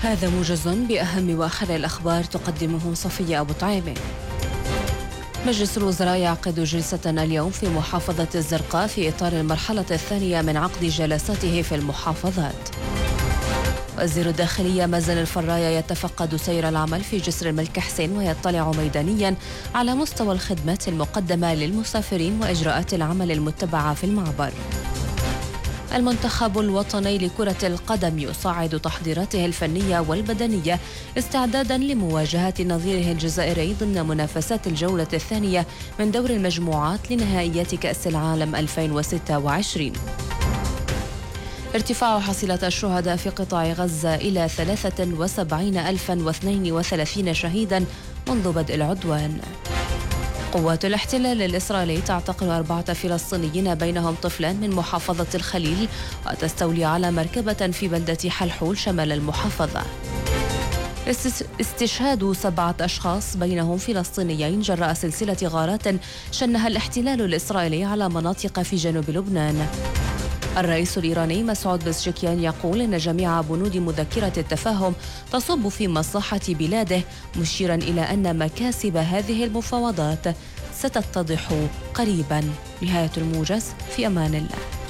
هذا موجز بأهم وآخر الأخبار تقدمه صفية أبو طعيمة. مجلس الوزراء يعقد جلسة اليوم في محافظة الزرقاء في إطار المرحلة الثانية من عقد جلساته في المحافظات. وزير الداخلية مازن الفرايا يتفقد سير العمل في جسر الملك حسين ويطلع ميدانيا على مستوى الخدمات المقدمة للمسافرين وإجراءات العمل المتبعة في المعبر. المنتخب الوطني لكرة القدم يصعد تحضيراته الفنية والبدنية استعدادا لمواجهة نظيره الجزائري ضمن منافسات الجولة الثانية من دور المجموعات لنهائيات كأس العالم 2026. ارتفاع حصيلة الشهداء في قطاع غزة إلى 73,032 شهيدا منذ بدء العدوان. قوات الاحتلال الإسرائيلي تعتقل 4 فلسطينيين بينهم طفلان من محافظة الخليل وتستولي على مركبة في بلدة حلحول شمال المحافظة. استشهاد 7 أشخاص بينهم فلسطينيين جراء سلسلة غارات شنها الاحتلال الإسرائيلي على مناطق في جنوب لبنان. الرئيس الإيراني مسعود بزشكيان يقول إن جميع بنود مذكرة التفاهم تصب في مصلحة بلاده، مشيرا إلى أن مكاسب هذه المفاوضات ستتضح قريبا. نهاية الموجز، في أمان الله.